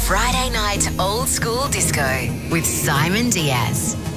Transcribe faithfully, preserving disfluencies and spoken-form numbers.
Friday night old school disco with Simon Diaz.